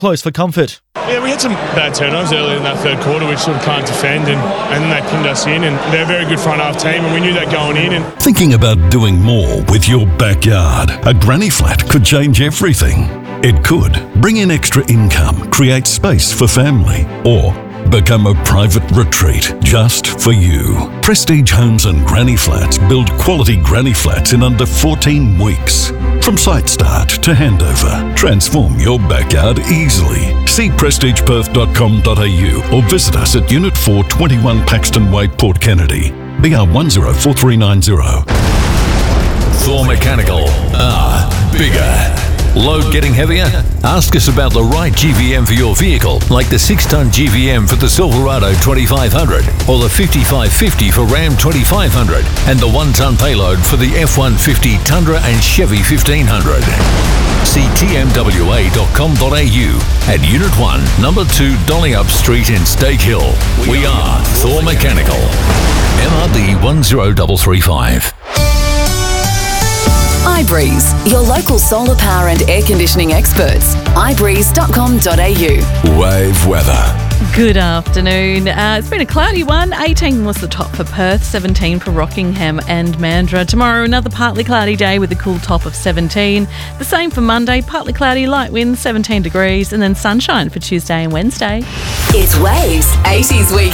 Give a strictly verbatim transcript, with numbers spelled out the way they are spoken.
close for comfort. Yeah, we had some bad turnovers early in that third quarter, which sort of can't defend, and, and then they pinned us in, and they're a very good front half team, and we knew that going in. And Thinking about doing more with your backyard? A granny flat could change everything. It could bring in extra income, create space for family, or become a private retreat just for you. Prestige Homes and Granny Flats build quality granny flats in under fourteen weeks. From site start to handover, transform your backyard easily. See prestige perth dot com dot a u or visit us at Unit four, twenty-one Paxton Way, Port Kennedy, B R one zero four three nine zero. Thor Mechanical. Ah, bigger. Load getting heavier? Ask us about the right G V M for your vehicle, like the six ton G V M for the Silverado twenty-five hundred, or the fifty-five fifty for Ram twenty-five hundred, and the one ton payload for the F one fifty Tundra and Chevy fifteen hundred. See t m w a dot com dot a u at Unit one, Number two Dollyup Street in Stake Hill. We are Thor Mechanical. M R D one zero three three five. iBreeze, your local solar power and air conditioning experts. i breeze dot com dot a u. Wave weather. Good afternoon. Uh, it's been a cloudy one. eighteen was the top for Perth, seventeen for Rockingham and Mandurah. Tomorrow, another partly cloudy day with a cool top of seventeen. The same for Monday, partly cloudy, light winds, seventeen degrees, and then sunshine for Tuesday and Wednesday. It's Waves eighties Week.